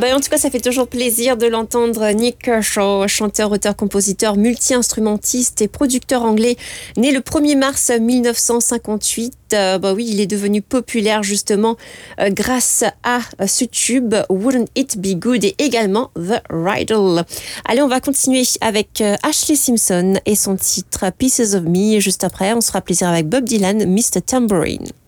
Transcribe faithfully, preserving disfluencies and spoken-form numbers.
Bah, en tout cas, ça fait toujours plaisir de l'entendre. Nick Kershaw, chanteur, auteur, compositeur, multi-instrumentiste et producteur anglais, né le premier mars mille neuf cent cinquante-huit. Euh, bah oui, il est devenu populaire justement euh, grâce à euh, ce tube Wouldn't It Be Good et également The Riddle. Allez, on va continuer avec euh, Ashlee Simpson et son titre Pieces of Me. Et juste après, on se fera plaisir avec Bob Dylan, mister Tambourine.